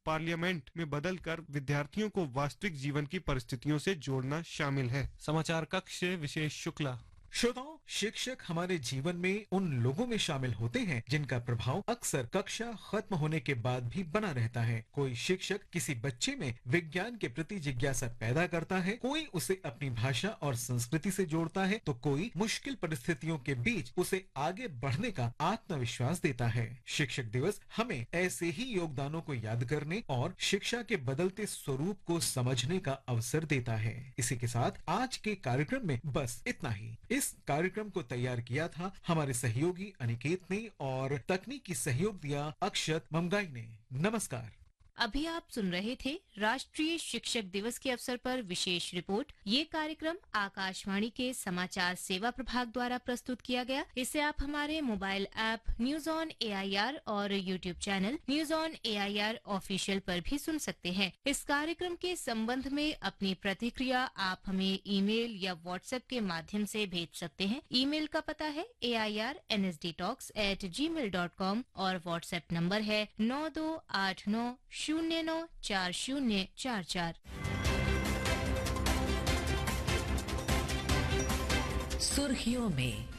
Parliament में बदलकर विद्यार्थियों को वास्तविक जीवन की परिस्थितियों से जोड़ना शामिल है। समाचार कक्ष से विशेष शुक्ला। श्रोताओं, शिक्षक हमारे जीवन में उन लोगों में शामिल होते हैं जिनका प्रभाव अक्सर कक्षा खत्म होने के बाद भी बना रहता है। कोई शिक्षक किसी बच्चे में विज्ञान के प्रति जिज्ञासा पैदा करता है, कोई उसे अपनी भाषा और संस्कृति से जोड़ता है, तो कोई मुश्किल परिस्थितियों के बीच उसे आगे बढ़ने का आत्मविश्वास देता है। शिक्षक दिवस हमें ऐसे ही योगदानों को याद करने और शिक्षा के बदलते स्वरूप को समझने का अवसर देता है। इसी के साथ आज के कार्यक्रम में बस इतना ही। इस कार्यक्रम को तैयार किया था हमारे सहयोगी अनिकेत ने और तकनीकी सहयोग दिया अक्षत ममगाई ने। नमस्कार। अभी आप सुन रहे थे राष्ट्रीय शिक्षक दिवस के अवसर पर विशेष रिपोर्ट। ये कार्यक्रम आकाशवाणी के समाचार सेवा प्रभाग द्वारा प्रस्तुत किया गया। इसे आप हमारे mobile app news on AIR और YouTube channel news on AIR official पर भी सुन सकते हैं। इस कार्यक्रम के संबंध में अपनी प्रतिक्रिया आप हमें ईमेल या व्हाट्सएप के माध्यम से भेज सकते हैं। ईमेल का पता है airnsdtalks@gmail.com और व्हाट्सएप नंबर है 9289094044। सुर्खियों में